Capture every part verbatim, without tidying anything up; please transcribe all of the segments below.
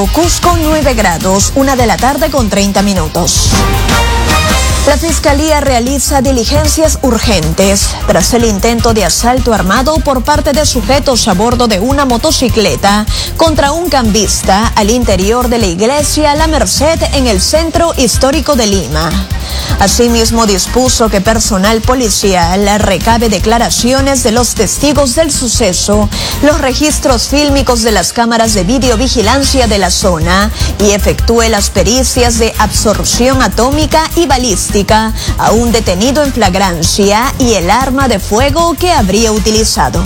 Cusco nueve grados, una de la tarde con treinta minutos. La Fiscalía realiza diligencias urgentes tras el intento de asalto armado por parte de sujetos a bordo de una motocicleta contra un cambista al interior de la iglesia La Merced en el centro histórico de Lima. Asimismo, dispuso que personal policial recabe declaraciones de los testigos del suceso, los registros fílmicos de las cámaras de videovigilancia de la zona y efectúe las pericias de absorción atómica y balística a un detenido en flagrancia y el arma de fuego que habría utilizado.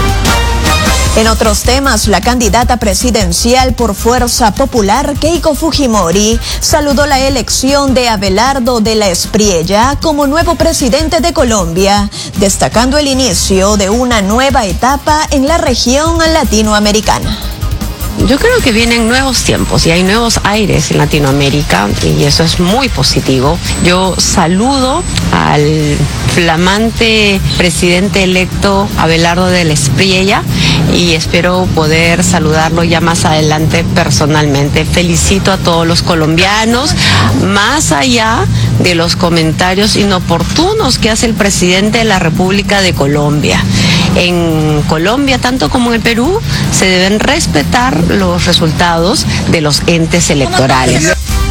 En otros temas, la candidata presidencial por Fuerza Popular, Keiko Fujimori, saludó la elección de Abelardo de la Espriella como nuevo presidente de Colombia, destacando el inicio de una nueva etapa en la región latinoamericana. Yo creo que vienen nuevos tiempos y hay nuevos aires en Latinoamérica y eso es muy positivo. Yo saludo al flamante presidente electo Abelardo de la Espriella y espero poder saludarlo ya más adelante personalmente. Felicito a todos los colombianos, más allá de los comentarios inoportunos que hace el presidente de la República de Colombia. En Colombia, tanto como en el Perú, se deben respetar los resultados de los entes electorales.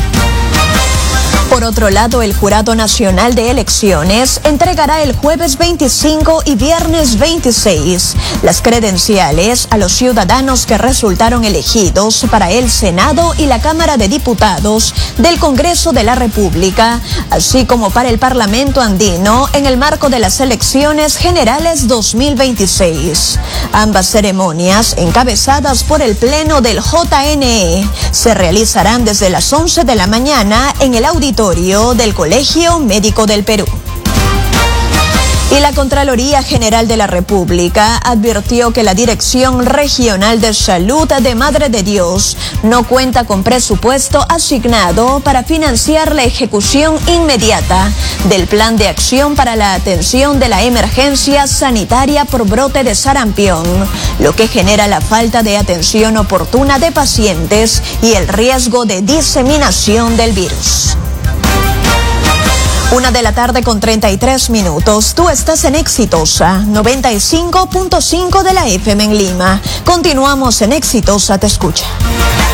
Por otro lado, el Jurado Nacional de Elecciones entregará el jueves veinticinco y viernes veintiséis las credenciales a los ciudadanos que resultaron elegidos para el Senado y la Cámara de Diputados del Congreso de la República, así como para el Parlamento andino en el marco de las elecciones generales dos mil veintiséis. Ambas ceremonias, encabezadas por el Pleno del J N E, se realizarán desde las once de la mañana en el auditorio del Colegio Médico del Perú. Y la Contraloría General de la República advirtió que la Dirección Regional de Salud de Madre de Dios no cuenta con presupuesto asignado para financiar la ejecución inmediata del Plan de Acción para la Atención de la Emergencia Sanitaria por brote de sarampión, lo que genera la falta de atención oportuna de pacientes y el riesgo de diseminación del virus. Una de la tarde con treinta y tres minutos. Tú estás en Exitosa, noventa y cinco punto cinco de la F M en Lima. Continuamos en Exitosa Te Escucha.